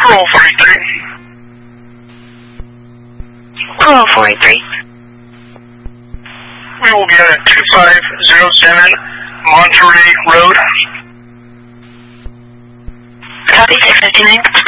Roll 43. Roll 43. We will be at 2507 Monterey Road. Copy 659.